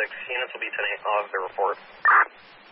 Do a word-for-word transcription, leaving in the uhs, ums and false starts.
six. Units will be ten eight of the report.